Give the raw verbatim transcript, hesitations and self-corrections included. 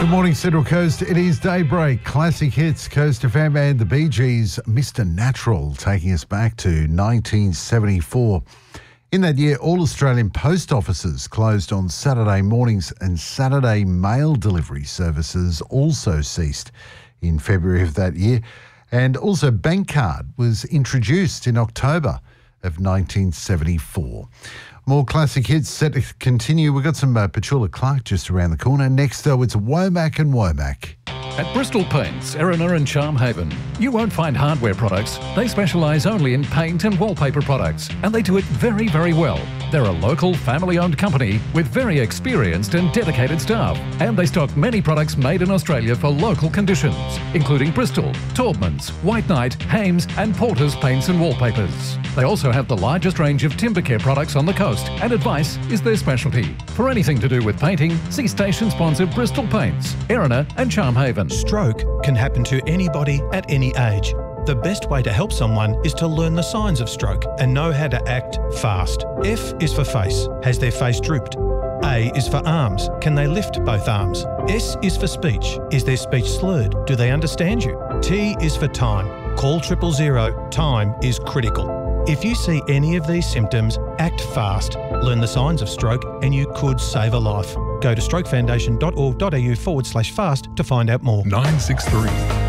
Good morning, Central Coast. It is Daybreak. Classic hits, Coast F M and the Bee Gees, Mister Natural, taking us back to nineteen seventy-four. In that year, all Australian post offices closed on Saturday mornings and Saturday mail delivery services also ceased in February of that year. And also Bank Card was introduced in October of nineteen seventy-four. More classic hits set to continue. We've got some uh, Petula Clark just around the corner. Next, though, it's Womack and Womack. At Bristol Paints, Erina and Charmhaven, you won't find hardware products. They specialise only in paint and wallpaper products, and they do it very, very well. They're a local, family-owned company with very experienced and dedicated staff, and they stock many products made in Australia for local conditions, including Bristol, Taubmans, White Knight, Hames and Porter's paints and wallpapers. They also have the largest range of timber care products on the coast, and advice is their specialty. For anything to do with painting, see station sponsor Bristol Paints, Erina and Charmhaven. Stroke can happen to anybody at any age. The best way to help someone is to learn the signs of stroke and know how to act fast. F is for face. Has their face drooped? A is for arms. Can they lift both arms? S is for speech. Is their speech slurred? Do they understand you? T is for time. Call triple zero. Time is critical. If you see any of these symptoms, act fast. Learn the signs of stroke and you could save a life. Go to strokefoundation.org.au forward slash fast to find out more. nine six three